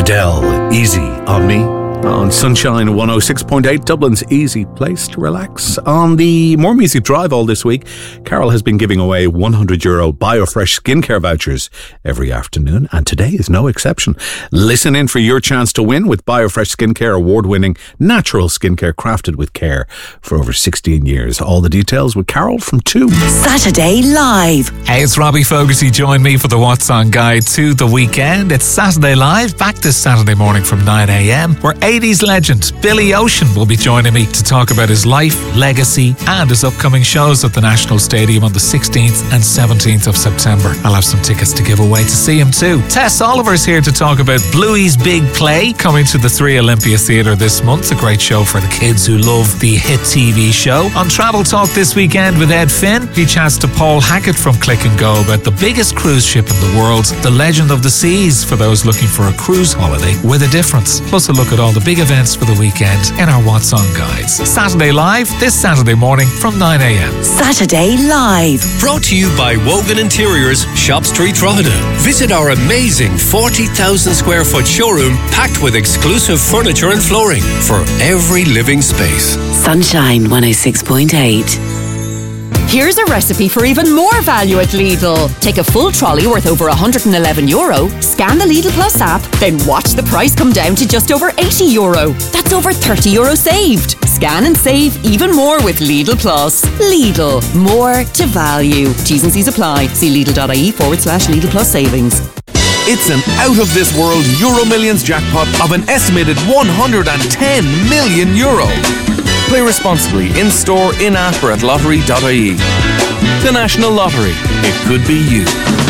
Adele, Easy on Me. On Sunshine 106.8, Dublin's easy place to relax. On the More Music Drive all this week, Carol has been giving away €100 BioFresh skincare vouchers every afternoon, and today is no exception. Listen in for your chance to win with BioFresh Skincare, award-winning natural skincare crafted with care for over 16 years. All the details with Carol from 2. Saturday Live. Hey, it's Robbie Fogarty. Join me for the What's On Guide to the weekend. It's Saturday Live, back this Saturday morning from 9 a.m, where 80s legend Billy Ocean will be joining me to talk about his life, legacy and his upcoming shows at the National Stadium on the 16th and 17th of September. I'll have some tickets to give away to see him too. Tess Oliver's here to talk about Bluey's Big Play, coming to the 3 Olympia Theatre this month. A great show for the kids who love the hit TV show. On Travel Talk this weekend with Ed Finn, he chats to Paul Hackett from Click and Go about the biggest cruise ship in the world, the Legend of the Seas, for those looking for a cruise holiday with a difference. Plus a look at all the big events for the weekend in our What's On Guides. Saturday Live, this Saturday morning from 9 a.m. Saturday Live. Brought to you by Wogan Interiors, Shop Street, Drogheda. Visit our amazing 40,000 square foot showroom packed with exclusive furniture and flooring for every living space. Sunshine 106.8. Here's a recipe for even more value at Lidl. Take a full trolley worth over €111, scan the Lidl Plus app, then watch the price come down to just over €80. That's over €30 saved. Scan and save even more with Lidl Plus. Lidl, more to value. T's and C's apply. See Lidl.ie/Lidl Plus savings. It's an out-of-this-world Euro Millions jackpot of an estimated €110 million. Play responsibly, in-store, in-app or at lottery.ie. The National Lottery. It could be you.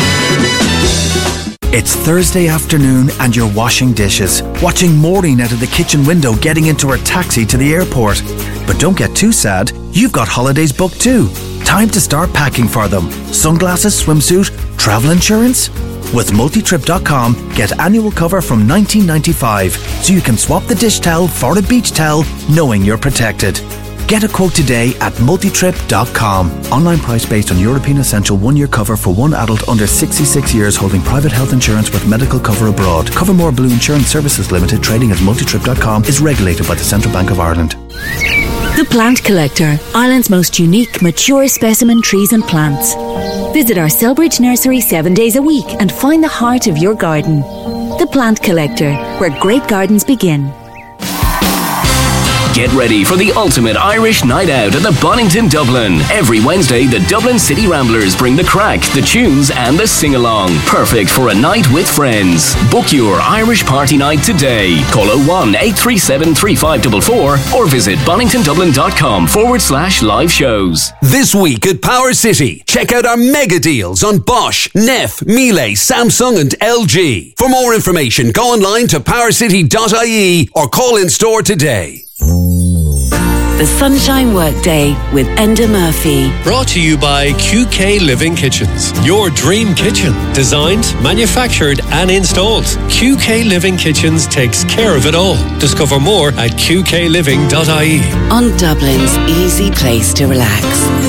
It's Thursday afternoon and you're washing dishes, watching Maureen out of the kitchen window getting into her taxi to the airport. But don't get too sad, you've got holidays booked too. Time to start packing for them. Sunglasses, swimsuit, travel insurance? With multitrip.com, get annual cover from $19.95 so you can swap the dish towel for a beach towel knowing you're protected. Get a quote today at multitrip.com. Online price based on European Essential 1-year cover for one adult under 66 years holding private health insurance with medical cover abroad. Covermore Blue Insurance Services Limited, trading as multitrip.com, is regulated by the Central Bank of Ireland. The Plant Collector, Ireland's most unique, mature specimen trees and plants. Visit our Selbridge nursery 7 days a week and find the heart of your garden. The Plant Collector, where great gardens begin. Get ready for the ultimate Irish night out at the Bonington Dublin. Every Wednesday, the Dublin City Ramblers bring the crack, the tunes and the sing-along. Perfect for a night with friends. Book your Irish party night today. Call 018373544 or visit boningtondublin.com/live shows. This week at Power City, check out our mega deals on Bosch, Neff, Miele, Samsung and LG. For more information, go online to powercity.ie or call in store today. The Sunshine Workday with Enda Murphy. Brought to you by QK Living Kitchens. Your dream kitchen. Designed, manufactured and installed. QK Living Kitchens takes care of it all. Discover more at qkliving.ie. On Dublin's easy place to relax.